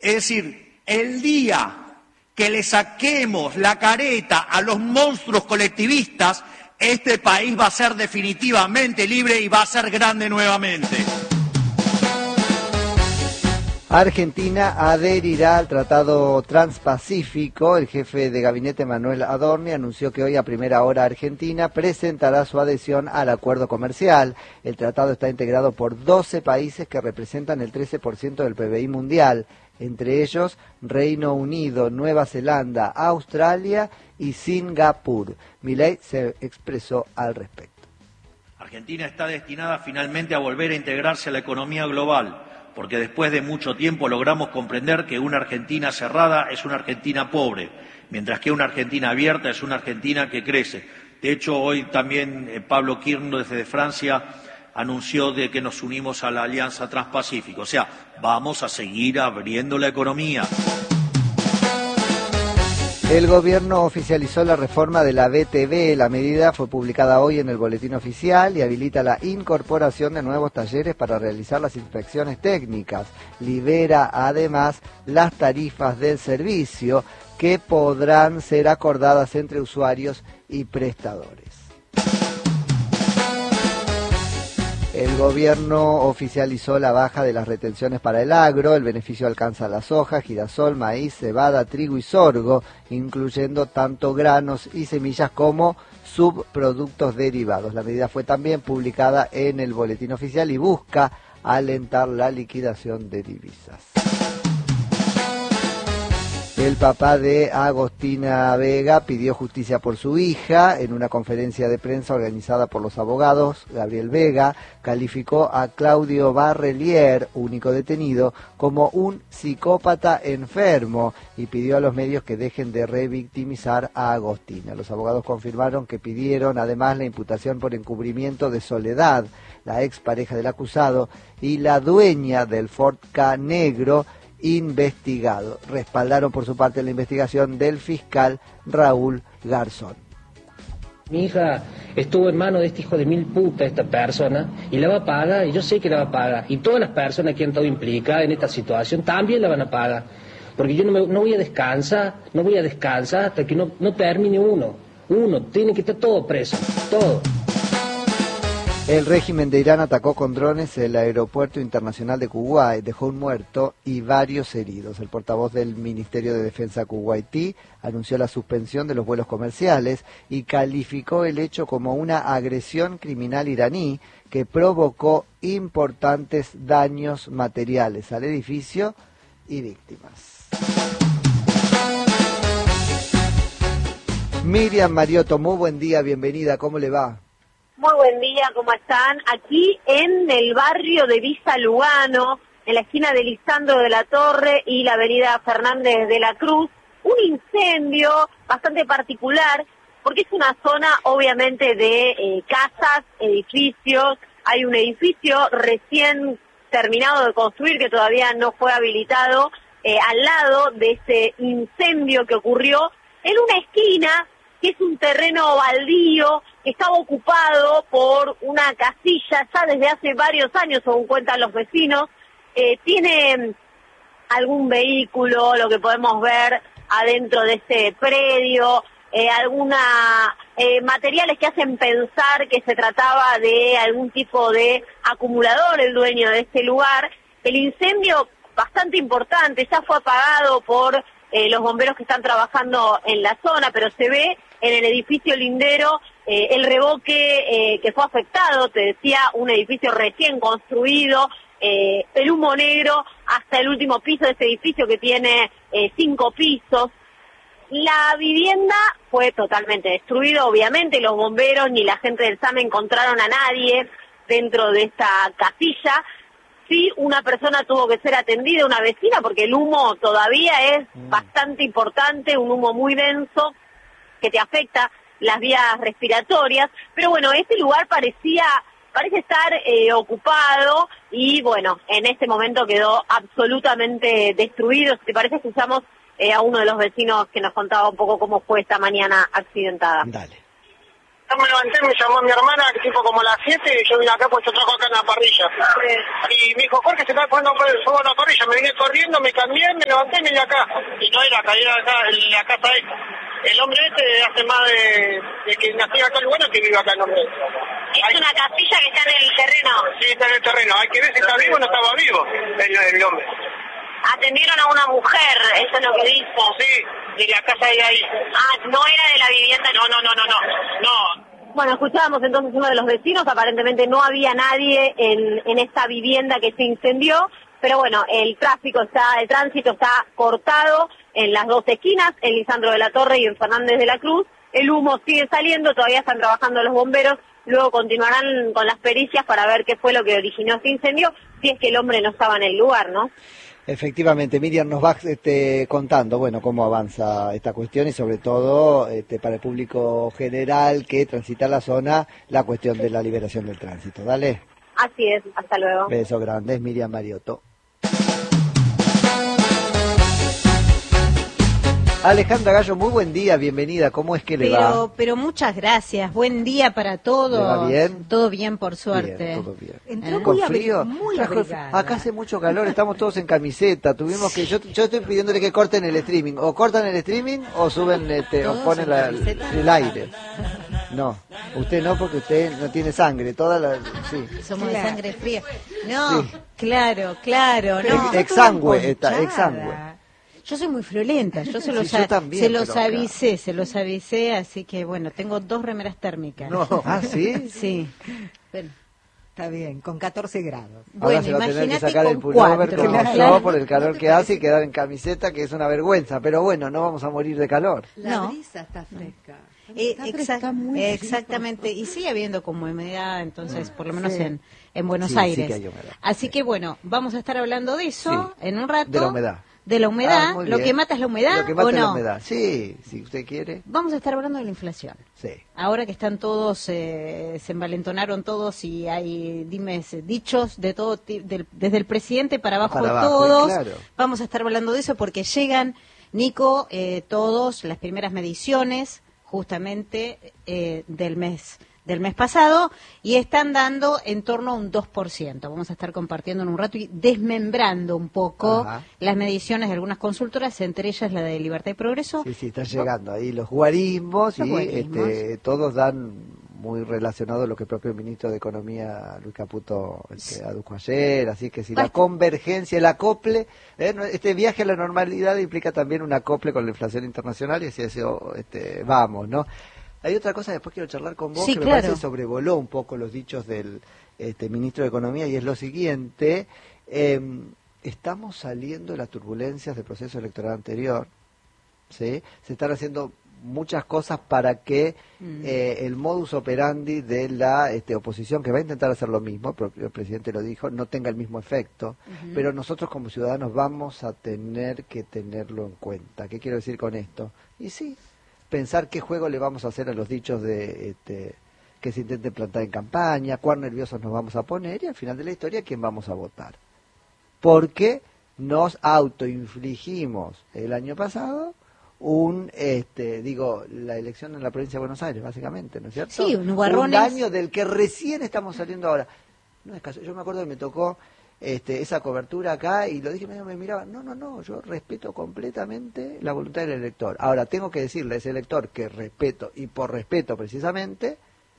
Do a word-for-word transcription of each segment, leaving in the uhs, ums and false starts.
Es decir, el día que le saquemos la careta a los monstruos colectivistas, este país va a ser definitivamente libre y va a ser grande nuevamente. Argentina adherirá al Tratado Transpacífico. El jefe de gabinete Manuel Adorni anunció que hoy a primera hora Argentina presentará su adhesión al acuerdo comercial. El tratado está integrado por doce países que representan el trece por ciento del P B I mundial, entre ellos Reino Unido, Nueva Zelanda, Australia y Singapur. Milei se expresó al respecto. Argentina está destinada finalmente a volver a integrarse a la economía global, porque después de mucho tiempo logramos comprender que una Argentina cerrada es una Argentina pobre, mientras que una Argentina abierta es una Argentina que crece. De hecho, hoy también eh, Pablo Kirno desde Francia anunció de que nos unimos a la Alianza Transpacífico. O sea, vamos a seguir abriendo la economía. El gobierno oficializó la reforma de la B T V. La medida fue publicada hoy en el Boletín Oficial y habilita la incorporación de nuevos talleres para realizar las inspecciones técnicas. Libera además las tarifas del servicio que podrán ser acordadas entre usuarios y prestadores. El gobierno oficializó la baja de las retenciones para el agro. El beneficio alcanza la soja, girasol, maíz, cebada, trigo y sorgo, incluyendo tanto granos y semillas como subproductos derivados. La medida fue también publicada en el Boletín Oficial y busca alentar la liquidación de divisas. El papá de Agostina Vega pidió justicia por su hija. En una conferencia de prensa organizada por los abogados, Gabriel Vega calificó a Claudio Barrelier, único detenido, como un psicópata enfermo y pidió a los medios que dejen de revictimizar a Agostina. Los abogados confirmaron que pidieron además la imputación por encubrimiento de Soledad, la expareja del acusado y la dueña del Ford Ka negro, investigado. Respaldaron por su parte la investigación del fiscal Raúl Garzón. Mi hija estuvo en manos de este hijo de mil puta, esta persona, y la va a pagar, y yo sé que la va a pagar. Y todas las personas que han estado implicadas en esta situación también la van a pagar. Porque yo no, me, no voy a descansar, no voy a descansar hasta que no, no termine uno. Uno, tiene que estar todo preso, todo. El régimen de Irán atacó con drones el aeropuerto internacional de Kuwait, dejó un muerto y varios heridos. El portavoz del Ministerio de Defensa kuwaití anunció la suspensión de los vuelos comerciales y calificó el hecho como una agresión criminal iraní que provocó importantes daños materiales al edificio y víctimas. Miriam Mariotto, muy buen día, bienvenida, ¿cómo le va? Muy buen día, ¿cómo están? Aquí en el barrio de Villa Lugano, en la esquina de Lisandro de la Torre y la avenida Fernández de la Cruz, un incendio bastante particular, porque es una zona obviamente de eh, casas, edificios. Hay un edificio recién terminado de construir que todavía no fue habilitado, eh, al lado de ese incendio que ocurrió en una esquina que es un terreno baldío, que estaba ocupado por una casilla ya desde hace varios años, según cuentan los vecinos. Eh, tiene algún vehículo, lo que podemos ver adentro de este predio, eh, alguna eh, materiales que hacen pensar que se trataba de algún tipo de acumulador, el dueño de este lugar. El incendio, bastante importante, ya fue apagado por eh, los bomberos que están trabajando en la zona, pero se ve en el edificio lindero eh, el revoque eh, que fue afectado, te decía, un edificio recién construido, eh, el humo negro hasta el último piso de ese edificio que tiene eh, cinco pisos. La vivienda fue totalmente destruida, obviamente los bomberos ni la gente del SAME encontraron a nadie dentro de esta casilla. Sí, una persona tuvo que ser atendida, una vecina, porque el humo todavía es bastante importante, un humo muy denso que te afecta las vías respiratorias, pero bueno, este lugar parecía, parece estar eh, ocupado y bueno, en este momento quedó absolutamente destruido. Si te parece, escuchamos eh, a uno de los vecinos que nos contaba un poco cómo fue esta mañana accidentada. Dale. Yo me levanté, me llamó mi hermana, tipo como a las siete, y yo vine acá pues yo trabajo acá en la parrilla. Sí. Y me dijo, Jorge, se está poniendo fuego a la parrilla. Me vine corriendo, me cambié, me levanté y me vine acá. Y no era caer acá en la casa esta. El hombre este hace más de, de que nací acá en Lugano que vive acá el hombre. Es una casilla que está en el terreno. Sí, está en el terreno. Hay que ver si está vivo o no estaba vivo el, el hombre. Atendieron a una mujer, eso es lo que dijo. Sí, de la casa de ahí. Ah, no era de la vivienda. No, no, no, no, no. no. Bueno, escuchábamos entonces uno de los vecinos, aparentemente no había nadie en, en esta vivienda que se incendió, pero bueno, el tráfico está, el tránsito está cortado en las dos esquinas, en Lisandro de la Torre y en Fernández de la Cruz. El humo sigue saliendo, todavía están trabajando los bomberos, luego continuarán con las pericias para ver qué fue lo que originó este incendio, si es que el hombre no estaba en el lugar, ¿no? Efectivamente, Miriam nos va este, contando, bueno, cómo avanza esta cuestión y sobre todo este, para el público general que transita la zona, la cuestión de la liberación del tránsito. Dale. Así es, hasta luego. Besos grandes, Miriam Mariotto. Alejandra Gallo, muy buen día, bienvenida, ¿cómo es que le pero, va? Pero muchas gracias, buen día para todos. ¿Le va bien? Todo bien, por suerte. Bien, todo bien. Entró ¿Con muy frío? abri- muy Trajo- abrigada. Acá hace mucho calor, estamos todos en camiseta, tuvimos que, yo, yo estoy pidiéndole que corten el streaming, o cortan el streaming o suben, este, o ¿Todos ponen en la- camiseta? el aire. No, usted no, porque usted no tiene sangre, toda la, sí. Somos Claro. de sangre fría. No, Sí. claro, claro. Pero No. Ex- exangüe, está, exangüe. Yo soy muy friolenta, yo se los, Sí, yo a- también, se los pero acá- avisé, se los avisé, así que bueno, tengo dos remeras térmicas. No. ¿Ah, sí? Sí. Bueno, Está bien, con catorce grados. Ahora bueno, se va a tener que imagínate sacar el con pullover cuatro. como Claro. yo por el calor que hace y quedar en camiseta, que es una vergüenza, pero bueno, no vamos a morir de calor. La No. brisa está fresca. Eh, Está exact- fresca, muy rico. exactamente, y sigue habiendo como humedad, entonces, por lo menos Sí. en, en Buenos Sí, sí Aires. que hay humedad. Así Sí. que bueno, vamos a estar hablando de eso Sí. en un rato. De la humedad. De la humedad, Ah, muy lo bien. que mata es la humedad, Lo que mata ¿o es la no? humedad. Sí, si usted quiere. Vamos a estar hablando de la inflación. Sí. Ahora que están todos, eh, se envalentonaron todos y hay dimes, dichos de todo, ti- del- desde el presidente para abajo, Para abajo, todos. claro. Vamos a estar hablando de eso porque llegan, Nico, eh, todos, las primeras mediciones justamente eh, del mes del mes pasado y están dando en torno a un dos por ciento. Vamos a estar compartiendo en un rato y desmembrando un poco Ajá. las mediciones de algunas consultoras, entre ellas la de Libertad y Progreso. Sí, sí, están llegando ahí los guarismos Los y guarismos. Este, todos dan muy relacionado a lo que el propio ministro de Economía, Luis Caputo, este, adujo ayer, así que si la Basta. convergencia, el acople, eh, no- este viaje a la normalidad implica también un acople con la inflación internacional y hacia eso este, vamos, ¿no? Hay otra cosa, después quiero charlar con vos, Sí, que me claro. parece sobrevoló un poco los dichos del este, ministro de Economía, y es lo siguiente, eh, estamos saliendo de las turbulencias del proceso electoral anterior, ¿sí? Se están haciendo muchas cosas para que Mm. eh, el modus operandi de la este, oposición, que va a intentar hacer lo mismo, el propio presidente lo dijo, no tenga el mismo efecto, Ujú. pero nosotros como ciudadanos vamos a tener que tenerlo en cuenta. ¿Qué quiero decir con esto? Y sí, pensar qué juego le vamos a hacer a los dichos de este, que se intenten plantar en campaña, cuán nerviosos nos vamos a poner y al final de la historia quién vamos a votar. Porque nos autoinfligimos el año pasado un, este, digo, la elección en la provincia de Buenos Aires, básicamente, ¿no es cierto? Sí, un nubarrones. daño del que recién estamos saliendo ahora. No es caso. Yo me acuerdo que me tocó este, esa cobertura acá y lo dije, medio me miraba, no, no, no, yo respeto completamente la voluntad del elector. Ahora, tengo que decirle a ese elector que respeto, y por respeto precisamente,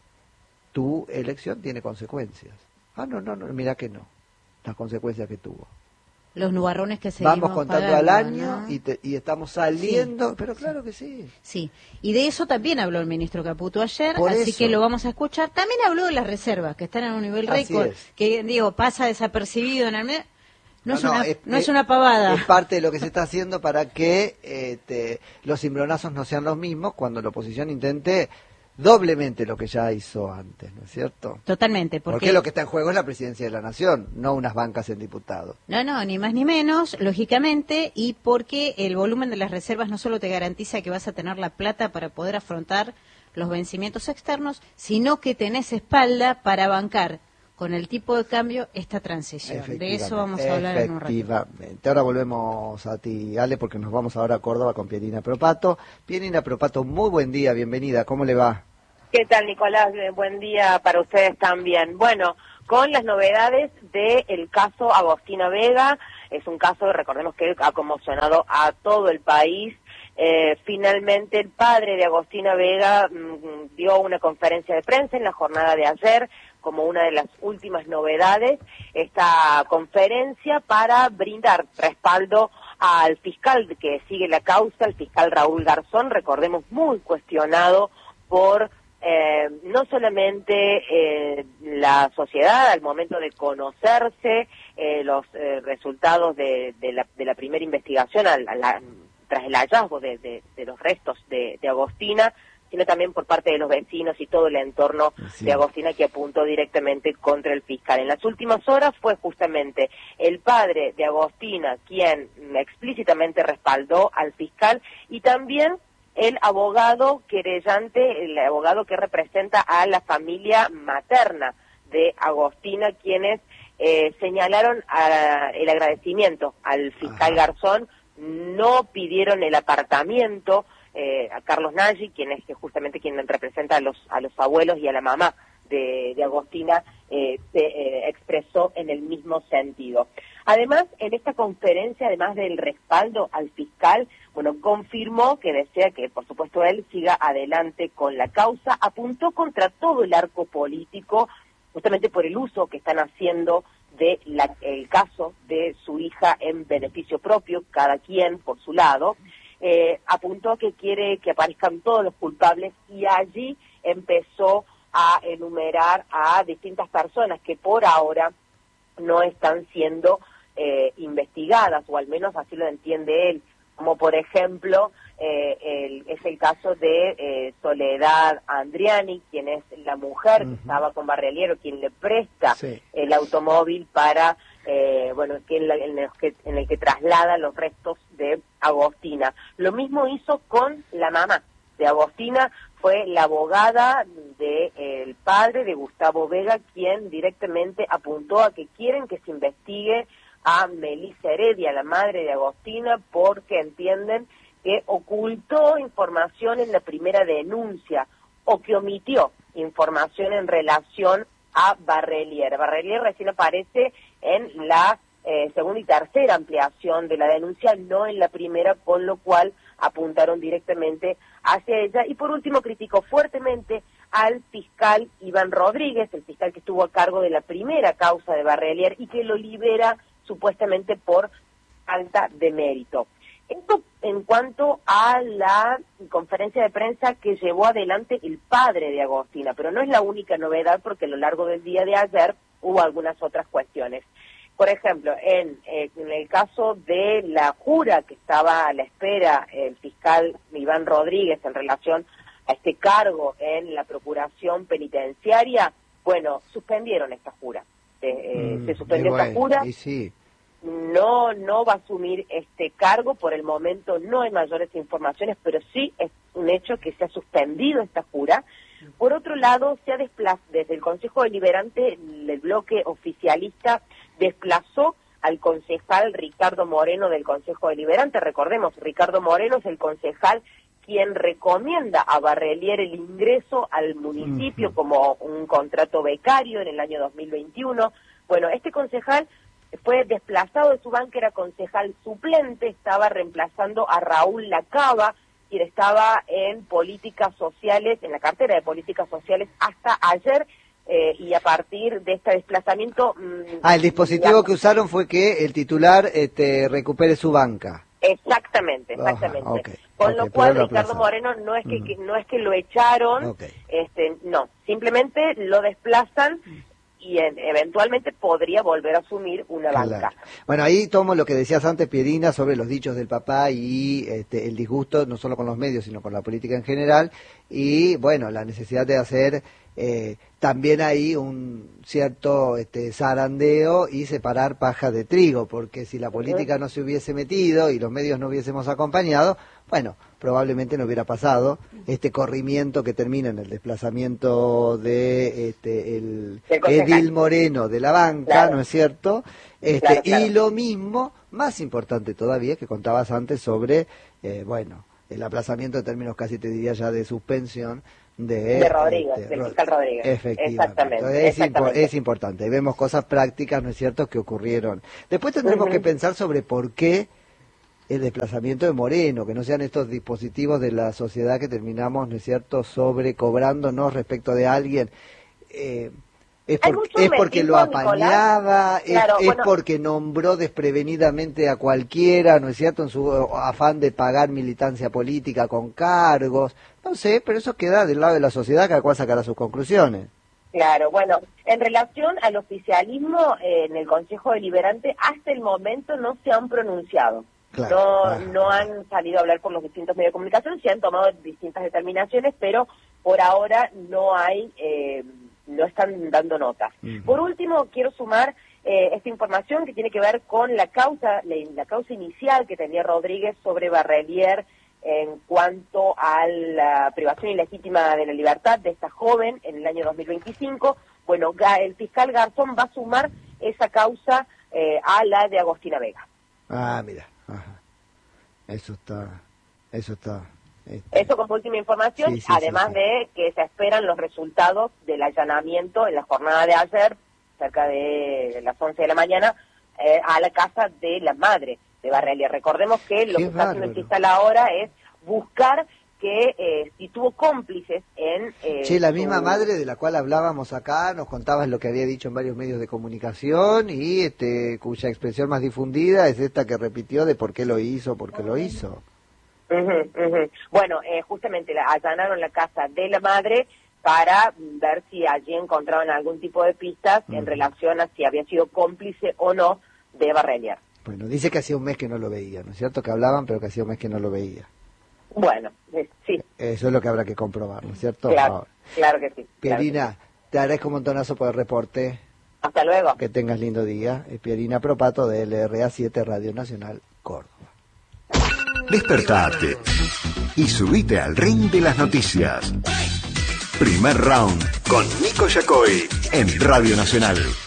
tu elección tiene consecuencias. Ah, no, no, no, mira que no, las consecuencias que tuvo. Los nubarrones que seguimos Vamos contando pagando, al año ¿no? y, te- y estamos saliendo, pero claro que sí. Sí, y de eso también habló el ministro Caputo ayer, Por así eso. que lo vamos a escuchar. También habló de las reservas, que están en un nivel Así récord, es. que digo, pasa desapercibido en el mes. No, es, no, una, es- no es es- una pavada. Es parte de lo que se está haciendo para que este, los cimbronazos no sean los mismos cuando la oposición intente doblemente lo que ya hizo antes, ¿no es cierto? Totalmente, Porque, porque... lo que está en juego es la presidencia de la nación, no unas bancas en diputados. No, no, ni más ni menos, lógicamente, y porque el volumen de las reservas no solo te garantiza que vas a tener la plata para poder afrontar los vencimientos externos, sino que tenés espalda para bancar con el tipo de cambio esta transición. De eso vamos a hablar en un rato. Efectivamente. Ahora volvemos a ti, Ale, porque nos vamos ahora a Córdoba con Pierina Propato. Pierina Propato, muy buen día, bienvenida, ¿cómo le va? ¿Qué tal, Nicolás? Buen día para ustedes también. Bueno, con las novedades del caso Agostina Vega, es un caso, recordemos que ha conmocionado a todo el país. Eh, finalmente el padre de Agostina Vega mmm, dio una conferencia de prensa en la jornada de ayer como una de las últimas novedades, esta conferencia para brindar respaldo al fiscal que sigue la causa, el fiscal Raúl Garzón, recordemos muy cuestionado por eh, no solamente eh, la sociedad al momento de conocerse eh, los eh, resultados de, de, la, de la primera investigación a, a la, tras el hallazgo de, de, de los restos de, de Agostina, sino también por parte de los vecinos y todo el entorno sí. de Agostina, que apuntó directamente contra el fiscal. En las últimas horas fue justamente el padre de Agostina quien explícitamente respaldó al fiscal, y también el abogado querellante, el abogado que representa a la familia materna de Agostina, quienes eh, señalaron a, el agradecimiento al fiscal Ajá. Garzón, no pidieron el apartamiento. Eh, a Carlos Nagy, quien es que justamente quien representa a los a los abuelos y a la mamá de, de Agostina, eh, se eh, expresó en el mismo sentido. Además, en esta conferencia, además del respaldo al fiscal, bueno, confirmó que desea que, por supuesto, él siga adelante con la causa, apuntó contra todo el arco político, justamente por el uso que están haciendo de la, el caso de su hija en beneficio propio, cada quien por su lado. Eh, apuntó que quiere que aparezcan todos los culpables, y allí empezó a enumerar a distintas personas que por ahora no están siendo eh, investigadas, o al menos así lo entiende él, como por ejemplo eh, el, es el caso de eh, Soledad Andriani, quien es la mujer uh-huh. que estaba con Barreliero, quien le presta sí. el automóvil para Eh, bueno, que en, la, en, el que, en el que traslada los restos de Agostina. Lo mismo hizo con la mamá de Agostina, fue la abogada del de, padre de Gustavo Vega, quien directamente apuntó a que quieren que se investigue a Melissa Heredia, la madre de Agostina, porque entienden que ocultó información en la primera denuncia, o que omitió información en relación a Barrelier. Barrelier recién aparece en la eh, segunda y tercera ampliación de la denuncia, no en la primera, con lo cual apuntaron directamente hacia ella. Y por último, criticó fuertemente al fiscal Iván Rodríguez, el fiscal que estuvo a cargo de la primera causa de Barrelier y que lo libera supuestamente por falta de mérito. Esto en cuanto a la conferencia de prensa que llevó adelante el padre de Agostina, pero no es la única novedad, porque a lo largo del día de ayer hubo algunas otras cuestiones. Por ejemplo, en, eh, en el caso de la jura que estaba a la espera el fiscal Iván Rodríguez en relación a este cargo en la Procuración Penitenciaria, bueno, suspendieron esta jura. Eh, mm, se suspendió esta bueno, jura. Y sí. No, no va a asumir este cargo, por el momento no hay mayores informaciones, pero sí es un hecho que se ha suspendido esta jura. Por otro lado, se ha desplazado desde el Consejo Deliberante, el bloque oficialista desplazó al concejal Ricardo Moreno del Consejo Deliberante. Recordemos, Ricardo Moreno es el concejal quien recomienda a Barrelier el ingreso al municipio uh-huh. como un contrato becario en el año dos mil veintiuno. Bueno, este concejal fue desplazado de su banca, era concejal suplente, estaba reemplazando a Raúl Lacaba, quien estaba en políticas sociales, en la cartera de políticas sociales hasta ayer, eh, y a partir de este desplazamiento... Mmm, ah, el dispositivo digamos, que usaron fue que el titular este, recupere su banca. Exactamente, exactamente. Ajá, okay, Con okay, lo cual Ricardo Moreno no es que, mm. que no es que lo echaron, okay. este, no, simplemente lo desplazan y en, eventualmente podría volver a asumir una claro. banca. Bueno, ahí tomo lo que decías antes, Pierina, sobre los dichos del papá y este, el disgusto no solo con los medios, sino con la política en general, y bueno, la necesidad de hacer eh, también ahí un cierto este, zarandeo y separar paja de trigo, porque si la política no se hubiese metido y los medios no hubiésemos acompañado, bueno, probablemente no hubiera pasado este corrimiento que termina en el desplazamiento de este, el Edil Moreno de la banca, claro. ¿no es cierto? Este, claro, claro. Y lo mismo, más importante todavía, que contabas antes sobre, eh, bueno, el aplazamiento en términos casi te diría ya de suspensión de, de Rodríguez, este, del fiscal Rodríguez. Efectivamente. Exactamente. Entonces, es, exactamente. impo es importante. Vemos cosas prácticas, ¿no es cierto?, que ocurrieron. Después tendremos uh-huh. que pensar sobre por qué el desplazamiento de Moreno, que no sean estos dispositivos de la sociedad que terminamos, ¿no es cierto?, sobrecobrándonos respecto de alguien. Eh, es, por, es porque lo apañaba, es, claro, es bueno, porque nombró desprevenidamente a cualquiera, ¿no es cierto?, en su afán de pagar militancia política con cargos. No sé, pero eso queda del lado de la sociedad, cada cual sacará sus conclusiones. Claro, bueno, en relación al oficialismo, eh, en el Consejo Deliberante, hasta el momento no se han pronunciado. Claro, no, ah, no han salido a hablar con los distintos medios de comunicación, se han tomado distintas determinaciones, pero por ahora no hay, eh, no están dando notas. Uh-huh. Por último, quiero sumar eh, esta información que tiene que ver con la causa, la, la causa inicial que tenía Rodríguez sobre Barrelier en cuanto a la privación ilegítima de la libertad de esta joven en el año dos mil veinticinco. Bueno, el fiscal Garzón va a sumar esa causa eh, a la de Agostina Vega. Ah, mira. Ajá. Eso está, eso está. Este... Eso como última información, sí, sí, además sí, sí. de que se esperan los resultados del allanamiento en la jornada de ayer, cerca de las once de la mañana, eh, a la casa de la madre de Barrelier. Recordemos que lo Qué que está haciendo el fiscal ahora es buscar que eh, si tuvo cómplices en... Eh, che, la misma su... madre de la cual hablábamos acá, nos contabas lo que había dicho en varios medios de comunicación y este cuya expresión más difundida es esta que repitió de por qué lo hizo, por qué lo hizo. Uh-huh, uh-huh. Bueno, eh, justamente la, allanaron la casa de la madre para ver si allí encontraban algún tipo de pistas uh-huh. en relación a si había sido cómplice o no de Barrelier. Bueno, dice que hacía un mes que no lo veía, ¿no es cierto? Que hablaban, pero que hacía un mes que no lo veía. Bueno, eh, sí. Eso es lo que habrá que comprobar, ¿no es cierto? Claro, Ahora. claro que sí. Pierina, claro que sí. Te agradezco un montonazo por el reporte. Hasta luego. Que tengas lindo día. Es Pierina Propato de L R A siete Radio Nacional, Córdoba. Despertate y subite al ring de las noticias. Primer round con Nico Yacoy en Radio Nacional.